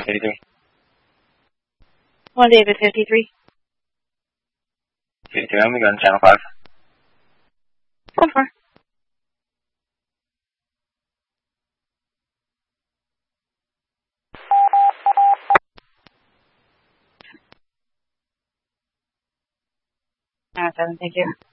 53. 1 David 53. 53, I'm going to channel 5. 1-4. Thank you.